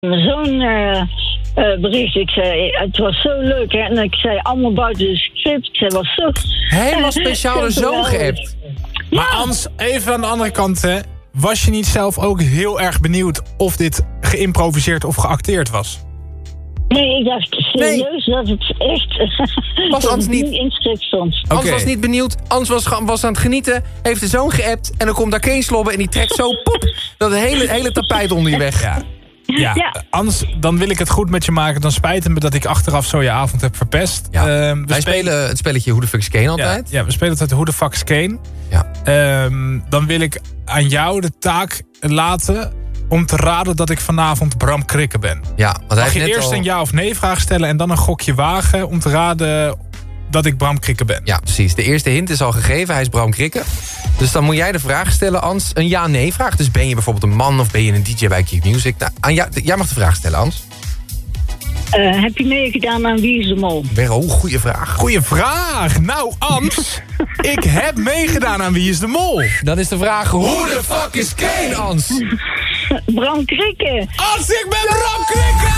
Zo'n bericht. Ik zei, het was zo leuk. Hè? En ik zei allemaal buiten de script. Het was zo... Helemaal speciaal de zoon geappt. Ja. Maar Ans, even aan de andere kant, hè. Was je niet zelf ook heel erg benieuwd of dit geïmproviseerd of geacteerd was? Nee, ik dacht serieus dat het echt... Was Ans niet in het script stond. Ans was niet benieuwd. Ans was aan het genieten. Heeft de zoon geappt. En dan komt daar Kees Slobben en die trekt zo poep, dat hele tapijt onder je weg. Ja. Ans, dan wil ik het goed met je maken. Dan spijt het me dat ik achteraf zo je avond heb verpest. Ja. Wij spelen het spelletje Who the Fuck is Kane altijd. Ja, we spelen altijd Who the Fuck is Kane. Ja. Dan wil ik aan jou de taak laten om te raden dat ik vanavond Bram Krikke ben. Ja, want hij mag je eerst een ja of nee vraag stellen en dan een gokje wagen om te raden dat ik Bram Krikke ben. Ja, precies. De eerste hint is al gegeven. Hij is Bram Krikke. Dus dan moet jij de vraag stellen, Ans. Een ja-nee vraag. Dus ben je bijvoorbeeld een man of ben je een DJ bij Kink Music? Nou, jij mag de vraag stellen, Ans. Heb je meegedaan aan Wie is de Mol? Goeie vraag. Goeie vraag. Nou, Ans, ik heb meegedaan aan Wie is de Mol. Dan is de vraag, who the fuck is Kane, Ans? Bram Krikke. Ans, ik ben Bram Krikke!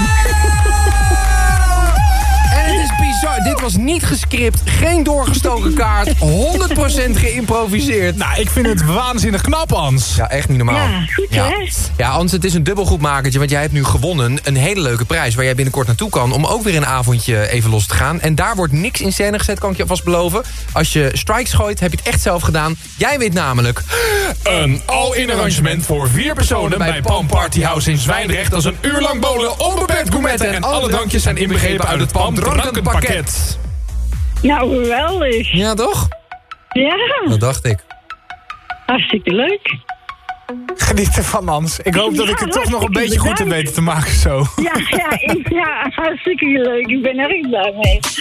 En het is bizar. Dit was niet gescript, geen doorgestoken kaart, 100% geïmproviseerd. Nou, ik vind het waanzinnig knap, Ans. Ja, echt niet normaal. Ja, goed hè? Ja, Ans, het is een dubbelgoedmakertje, want jij hebt nu gewonnen een hele leuke prijs waar jij binnenkort naartoe kan om ook weer een avondje even los te gaan. En daar wordt niks in scène gezet, kan ik je alvast beloven. Als je strikes gooit, heb je het echt zelf gedaan. Jij weet namelijk een all-in arrangement voor 4 personen bij Palm Party House in Zwijndrecht. Dat is een uur lang bowlen, onbeperkt gourmetten en alle drankjes zijn inbegrepen uit het Palm drankenpakket. Nou, geweldig. Ja, toch? Ja. Dat dacht ik. Hartstikke leuk. Geniet ervan, Ans. Ik hoop dat ik het toch nog een beetje goed heb weten te maken zo. Ja, hartstikke leuk. Ik ben er erg blij mee.